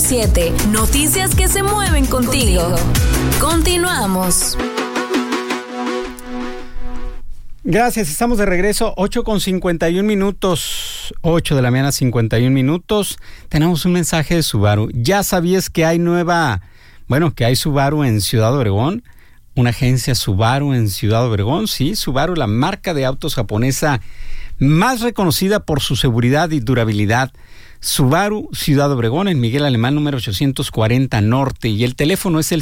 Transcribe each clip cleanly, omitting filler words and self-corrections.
9:7. Noticias que se mueven contigo. Continuamos. Gracias, estamos de regreso, 8:51. 8 de la mañana, 51 minutos. Tenemos un mensaje de Subaru. ¿Ya sabías que hay que hay Subaru en Ciudad Obregón? Una agencia Subaru en Ciudad Obregón, sí, Subaru, la marca de autos japonesa más reconocida por su seguridad y durabilidad. Subaru Ciudad Obregón, en Miguel Alemán, número 840 Norte, y el teléfono es el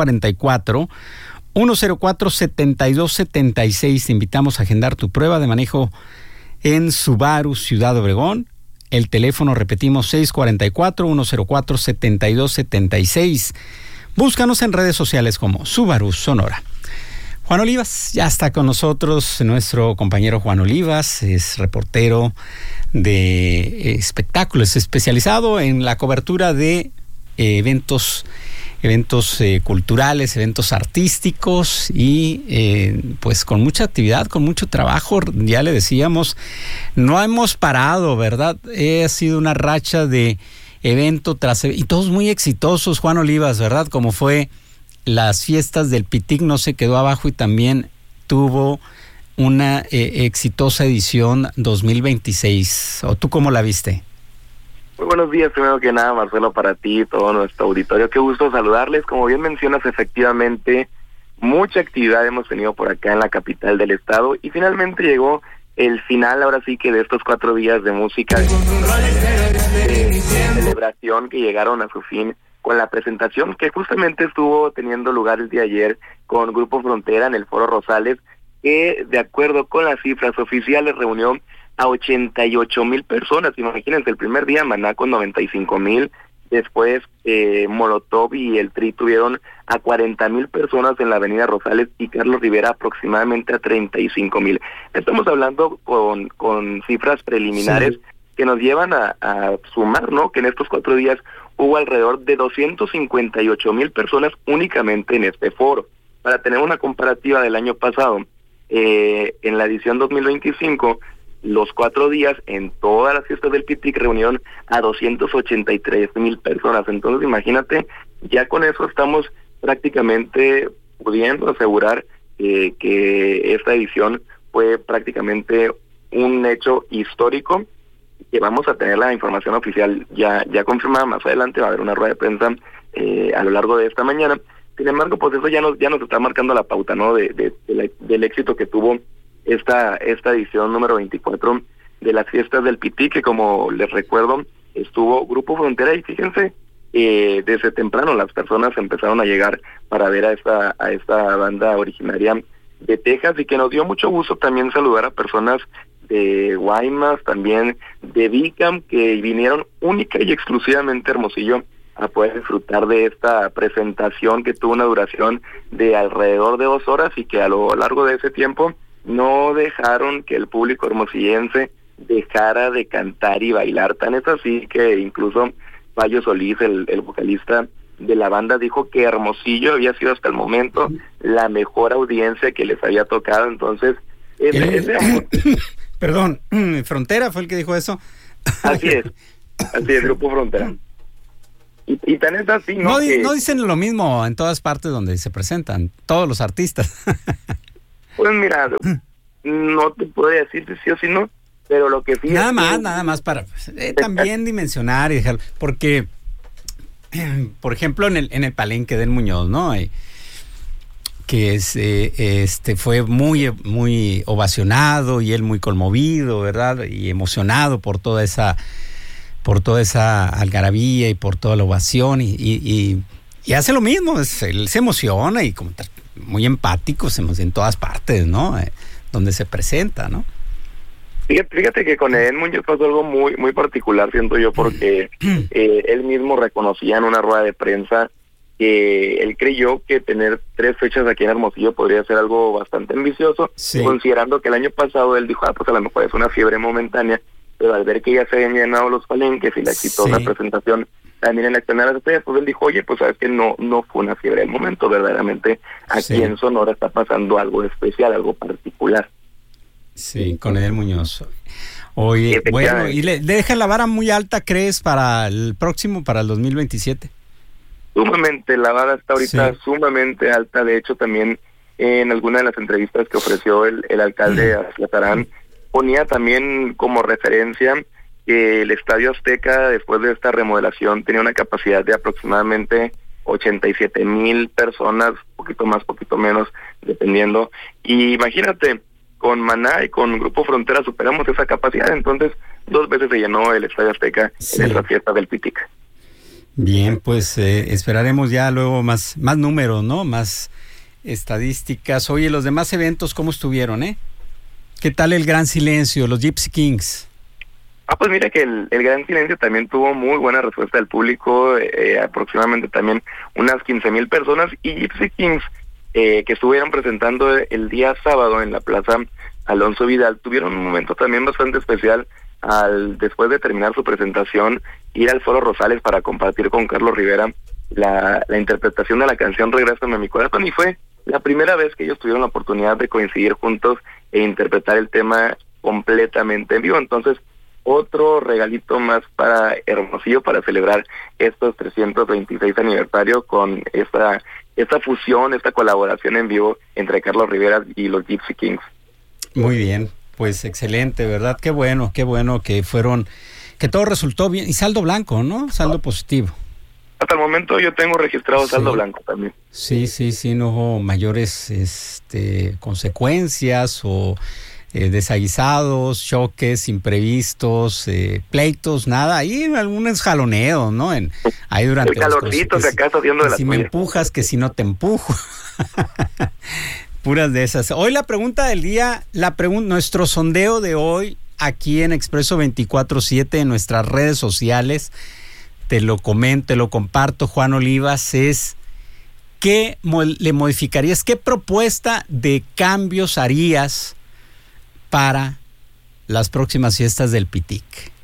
644-104-7276. Te invitamos a agendar tu prueba de manejo en Subaru Ciudad Obregón. El teléfono, repetimos, 644-104-7276. Búscanos en redes sociales como Subaru Sonora. Juan Olivas ya está con nosotros. Nuestro compañero Juan Olivas es reportero de espectáculos, especializado en la cobertura de eventos culturales, eventos artísticos y pues con mucha actividad, con mucho trabajo. Ya le decíamos, no hemos parado, ¿verdad? Ha sido una racha de evento tras y todos muy exitosos, Juan Olivas, ¿verdad? Como fue las fiestas del Pitic, no se quedó abajo y también tuvo una exitosa edición 2026. ¿O tú cómo la viste? Muy buenos días, primero que nada, Marcelo, para ti y todo nuestro auditorio. Qué gusto saludarles. Como bien mencionas, efectivamente, mucha actividad hemos tenido por acá en la capital del estado y finalmente llegó el final, ahora sí que de estos 4 días de música, de celebración que llegaron a su fin con la presentación que justamente estuvo teniendo lugar el día de ayer con Grupo Frontera en el Foro Rosales, que de acuerdo con las cifras oficiales reunió a 88,000 personas. Imagínense, el primer día Maná con 95,000, después Molotov y el Tri tuvieron a 40,000 personas en la avenida Rosales y Carlos Rivera aproximadamente a 35,000. Estamos hablando con cifras preliminares, sí, que nos llevan a sumar, ¿no?, que en estos 4 días hubo alrededor de 258,000 personas únicamente en este foro. Para tener una comparativa del año pasado, en la edición 2025, los 4 días en todas las fiestas del Pitic reunieron a 283,000 personas. Entonces, imagínate, ya con eso estamos prácticamente pudiendo asegurar que esta edición fue prácticamente un hecho histórico, que vamos a tener la información oficial ya confirmada. Más adelante va a haber una rueda de prensa a lo largo de esta mañana. Sin embargo, pues eso ya nos está marcando la pauta, ¿no?, del éxito que tuvo esta edición número 24 de las fiestas del Pitic, que como les recuerdo, estuvo Grupo Frontera y fíjense, desde temprano las personas empezaron a llegar para ver a esta banda originaria de Texas, y que nos dio mucho gusto también saludar a personas de Guaymas, también de Bicam, que vinieron única y exclusivamente a Hermosillo a poder disfrutar de esta presentación que tuvo una duración de alrededor de 2 horas y que a lo largo de ese tiempo no dejaron que el público hermosillense dejara de cantar y bailar. Tan es así que incluso Payo Solís, el vocalista de la banda, dijo que Hermosillo había sido hasta el momento la mejor audiencia que les había tocado. Entonces, ese amor... Perdón, Frontera fue el que dijo eso. Así es, Grupo Frontera. Y tan es así, ¿no? No dicen lo mismo en todas partes donde se presentan todos los artistas. Pues mira, no te puedo decir si sí o si no, pero lo que sí nada más para también dimensionar y dejar, porque por ejemplo en el Palenque del Muñoz, ¿no?, que fue muy ovacionado y él muy conmovido, ¿verdad?, y emocionado por toda esa algarabía y por toda la ovación y hace lo mismo, él se emociona y como muy empático en todas partes, ¿no?, donde se presenta, ¿no? Fíjate que con Edén Muñoz pasó algo muy muy particular, siento yo, porque él mismo reconocía en una rueda de prensa que él creyó que tener 3 fechas aquí en Hermosillo podría ser algo bastante ambicioso, sí, considerando que el año pasado él dijo, pues a lo mejor es una fiebre momentánea, pero al ver que ya se habían llenado los palenques y la exitosa presentación también en la escena de las estrellas, pues él dijo, oye, pues sabes que no fue una fiebre del momento, verdaderamente aquí en Sonora está pasando algo especial, algo particular. Sí, con Edel Muñoz. Oye, bueno, ¿y le dejan la vara muy alta, crees, para el 2027? Sumamente, la vara está ahorita sumamente alta. De hecho, también en alguna de las entrevistas que ofreció el alcalde Aztlatarán, ponía también como referencia que el Estadio Azteca, después de esta remodelación, tenía una capacidad de aproximadamente 87,000 personas, poquito más, poquito menos, dependiendo. Y imagínate, con Maná y con Grupo Frontera superamos esa capacidad, entonces 2 veces se llenó el Estadio Azteca en esa fiesta del Pitic. Bien, pues esperaremos ya luego más números, ¿no? Más estadísticas. Oye, los demás eventos, ¿cómo estuvieron, ¿Qué tal el Gran Silencio, los Gypsy Kings? Pues mira que el Gran Silencio también tuvo muy buena respuesta del público, aproximadamente también unas 15,000 personas, y Gypsy Kings, que estuvieron presentando el día sábado en la Plaza Alonso Vidal, tuvieron un momento también bastante especial después de terminar su presentación, ir al Foro Rosales para compartir con Carlos Rivera la interpretación de la canción Regrésame a mi corazón, y fue la primera vez que ellos tuvieron la oportunidad de coincidir juntos e interpretar el tema completamente en vivo. Entonces, otro regalito más para Hermosillo para celebrar estos 326 aniversario con esta fusión, esta colaboración en vivo entre Carlos Rivera y los Gypsy Kings. Muy bien, pues excelente, ¿verdad? Qué bueno que todo resultó bien, y saldo blanco, ¿no? Saldo positivo. Hasta el momento yo tengo registrado saldo blanco también. Sí, no hubo mayores consecuencias o desaguisados, choques imprevistos, pleitos, nada. Ahí algunos jaloneos, ¿no? Ahí durante el calorcito se acaso haciendo de las si me empujas, que si no te empujo. Puras de esas. Hoy la pregunta del día, nuestro sondeo de hoy aquí en Expreso 24/7 en nuestras redes sociales, te lo comento, te lo comparto, Juan Olivas, es ¿qué le modificarías? ¿Qué propuesta de cambios harías para las próximas fiestas del Pitic?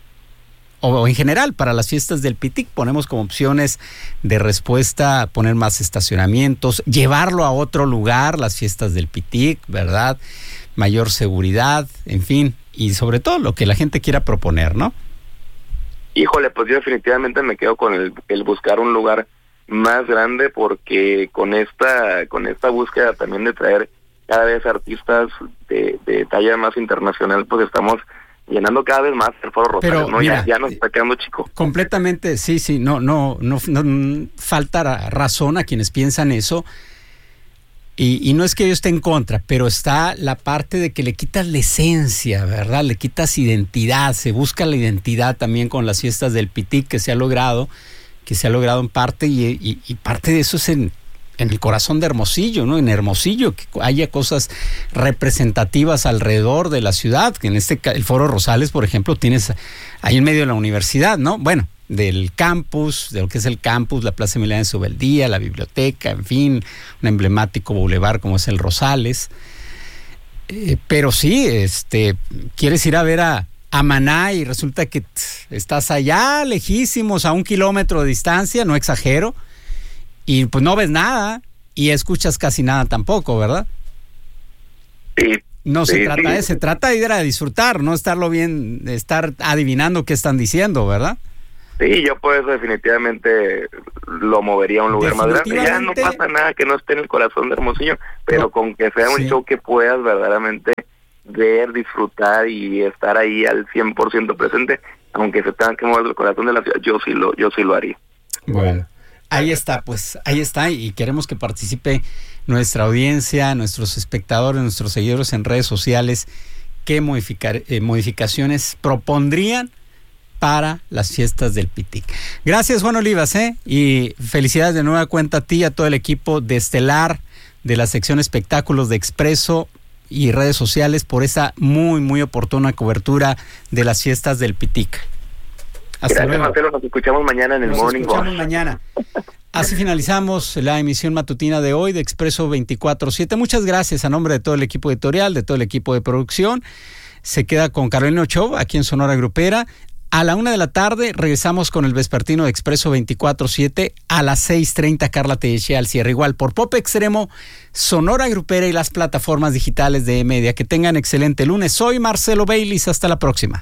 O en general, para las fiestas del Pitic, ponemos como opciones de respuesta poner más estacionamientos, llevarlo a otro lugar, las fiestas del Pitic, ¿verdad? Mayor seguridad, en fin, y sobre todo lo que la gente quiera proponer, ¿no? Híjole, pues yo definitivamente me quedo con el buscar un lugar más grande, porque con esta búsqueda también de traer cada vez artistas de talla más internacional, pues estamos llenando cada vez más el Foro Rosales, ¿no? Mira, ya nos está quedando chico. Completamente, sí, no falta razón a quienes piensan eso, y no es que yo esté en contra, pero está la parte de que le quitas la esencia, ¿verdad? Le quitas identidad, se busca la identidad también con las fiestas del Pitic que se ha logrado en parte, y parte de eso es en el corazón de Hermosillo, ¿no? En Hermosillo, que haya cosas representativas alrededor de la ciudad, que en el Foro Rosales, por ejemplo, tienes ahí en medio de la universidad, ¿no? Bueno, del campus, de lo que es el campus, la Plaza Emiliano Subeldía, la biblioteca, en fin, un emblemático bulevar como es el Rosales. Pero sí, quieres ir a ver a Maná y resulta que estás allá lejísimos, a 1 kilómetro de distancia, no exagero, y pues no ves nada y escuchas casi nada tampoco, ¿verdad? Sí. No se trata de eso, se trata de ir a disfrutar, no estar adivinando qué están diciendo, ¿verdad? Sí, yo pues definitivamente lo movería a un lugar más grande. Ya no pasa nada que no esté en el corazón de Hermosillo, pero con que sea un show que puedas verdaderamente ver, disfrutar y estar ahí al 100% presente, aunque se tenga que mover el corazón de la ciudad, yo sí lo haría. Bueno, ahí está, y queremos que participe nuestra audiencia, nuestros espectadores, nuestros seguidores en redes sociales. ¿Qué modificaciones propondrían para las fiestas del Pitic? Gracias, Juan Olivas, y felicidades de nueva cuenta a ti y a todo el equipo de Estelar, de la sección espectáculos de Expreso y redes sociales, por esa muy, muy oportuna cobertura de las fiestas del Pitic. Hasta luego. Marcelo, nos escuchamos mañana en el Morning Wash. Nos escuchamos mañana. Así finalizamos la emisión matutina de hoy de Expreso 24/7. Muchas gracias a nombre de todo el equipo editorial, de todo el equipo de producción. Se queda con Carolina Ochoa, aquí en Sonora Grupera. A la 1 de la tarde regresamos con el vespertino de Expreso 24/7. A las 6:30 Carla Tellechea al cierre. Igual por Pop Extremo, Sonora Grupera y las plataformas digitales de E-Media. Que tengan excelente lunes. Soy Marcelo Baylis. Hasta la próxima.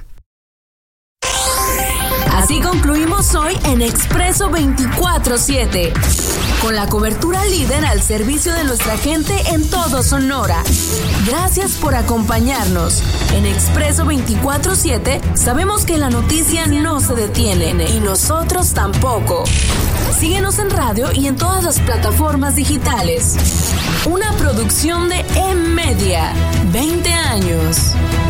Así concluimos hoy en Expreso 24/7, con la cobertura líder al servicio de nuestra gente en todo Sonora. Gracias por acompañarnos. En Expreso 24/7 sabemos que la noticia no se detiene y nosotros tampoco. Síguenos en radio y en todas las plataformas digitales. Una producción de E-Media. 20 años.